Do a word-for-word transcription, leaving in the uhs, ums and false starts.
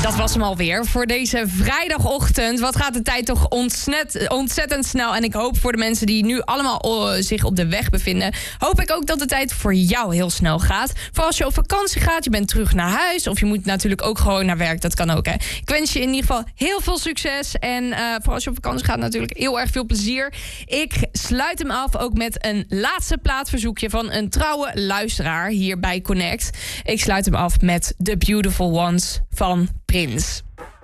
Dat was hem alweer voor deze vrijdagochtend. Wat gaat de tijd toch ontsnet, ontzettend snel. En ik hoop voor de mensen die nu allemaal uh, zich op de weg bevinden... hoop ik ook dat de tijd voor jou heel snel gaat. Voor als je op vakantie gaat, je bent terug naar huis... of je moet natuurlijk ook gewoon naar werk, dat kan ook. Hè. Ik wens je in ieder geval heel veel succes. En uh, voor als je op vakantie gaat natuurlijk heel erg veel plezier. Ik sluit hem af ook met een laatste plaatverzoekje... van een trouwe luisteraar hier bij Connect. Ik sluit hem af met The Beautiful Ones van Prins.